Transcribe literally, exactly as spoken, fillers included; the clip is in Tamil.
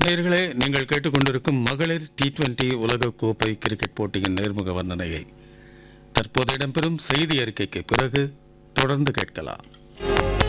நேயர்களே, நீங்கள் கேட்டுக்கொண்டிருக்கும் மகளிர் டி டுவெண்டி உலகக்கோப்பை கிரிக்கெட் போட்டியின் நேர்முக வர்ணனையை தற்போது இடம்பெறும் செய்தி அறிக்கைக்கு பிறகு தொடர்ந்து கேட்கலாம்.